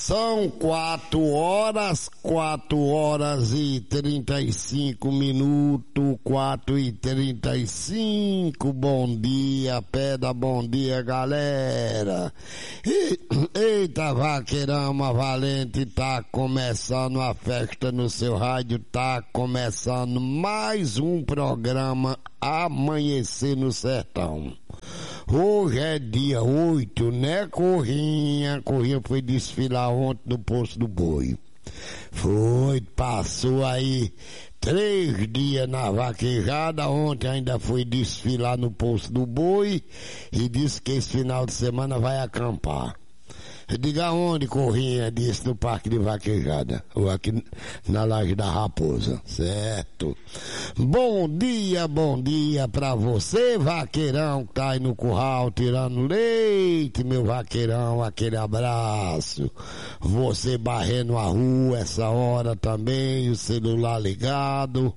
São 4h35, 4h35. Bom dia, Pedra, bom dia, galera. Eita, vaqueirama valente, tá começando a festa no seu rádio, tá começando mais um programa Amanhecer no Sertão. Hoje é dia 8, né, Corrinha? Corrinha foi desfilar ontem no Poço do Boi. Passou aí 3 dias na vaquejada, ontem ainda foi desfilar no Poço do Boi e disse que esse final de semana vai acampar. Diga onde, Corrinha? Disse no Parque de Vaquejada, ou aqui na Laje da Raposa, certo? Bom dia pra você, vaqueirão que tá aí no curral tirando leite, meu vaqueirão, aquele abraço. Você barrendo a rua essa hora também, o celular ligado.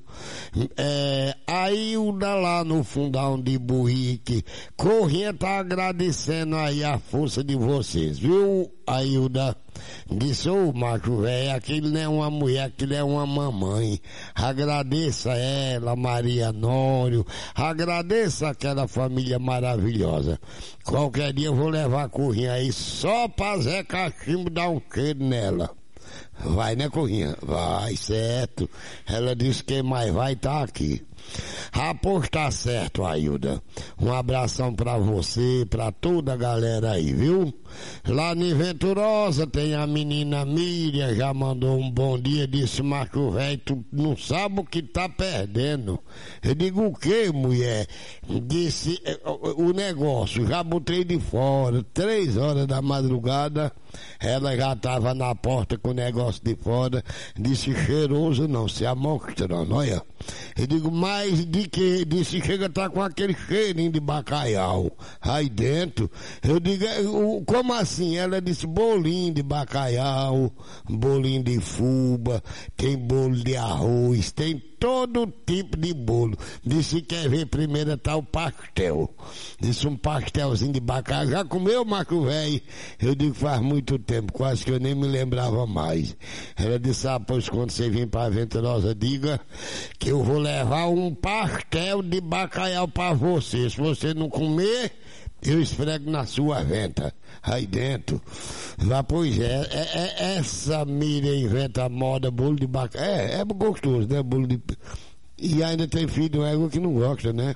Ailda lá no fundão de Burrique, Corrinha tá agradecendo aí a força de vocês, viu? Ailda disse, ô macho velho, aquele não é uma mulher, aquele é uma mamãe. Agradeça ela, Maria Nório, agradeça aquela família maravilhosa. Qualquer dia eu vou levar a Corrinha aí só pra Zé Cachimbo dar um cheiro nela. Vai, né, Corrinha? Vai, certo. Ela disse que mais vai tá aqui. Rapaz, tá certo, Ailda. Um abração pra você, pra toda a galera aí, viu? Lá em Venturosa tem a menina Miriam, já mandou um bom dia, disse, macho velho, tu não sabe o que tá perdendo. Eu digo, o que, mulher? Disse, o negócio, já botei de fora, 3 horas da madrugada, ela já tava na porta com o negócio de fora, disse, cheiroso não, se amostrando, olha. Eu digo, mas de que? Disse, chega a tá com aquele cheirinho de bacalhau aí dentro. Eu digo, como assim? Ela disse, bolinho de bacalhau, bolinho de fubá, tem bolo de arroz, tem todo tipo de bolo. Disse, quer ver primeiro tá o pastel. Disse, um pastelzinho de bacalhau. Já comeu, macho velho? Eu digo, faz muito tempo, quase que eu nem me lembrava mais. Ela disse, pois quando você vir pra Venturosa, diga que eu vou levar um pastel de bacalhau pra você. Se você não comer, eu esfrego na sua venta, aí dentro. Lá, pois essa Miriam inventa moda, bolo de bacalhau. É gostoso, né, bolo de... E ainda tem filho do ego que não gosta, né?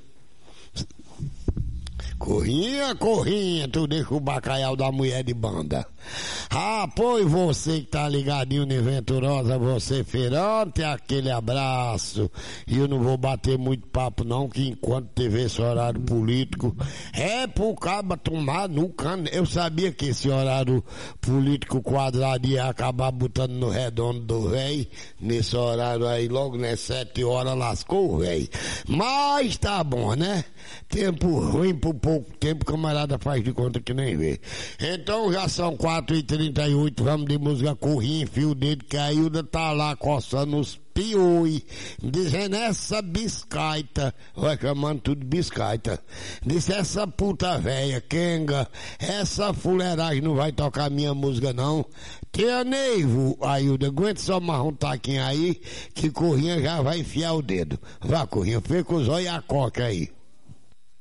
Corrinha, tu deixa o bacalhau da mulher de banda. Pois você que tá ligadinho em Venturosa, você feirante, aquele abraço. E eu não vou bater muito papo não, que enquanto teve esse horário político, é pro cabo tomar no cano. Eu sabia que esse horário político quadrado ia acabar botando no redondo do véi, nesse horário aí, logo nas 7 horas lascou o véi. Mas tá bom, né? Tempo ruim por pouco tempo, camarada faz de conta que nem vê. Então já são 4h38, vamos de música. Corrinha, fio o dedo, que a Ailda tá lá coçando os pioi, dizendo essa biscaita, vai chamando tudo biscaita. Disse, essa puta véia, Kenga, essa fuleiragem não vai tocar minha música não. Tia Neivo, Ailda, aguenta só mais um taquinho aí, que Corrinha já vai enfiar o dedo. Vá, Corrinha, fica com os olhos e a coca aí.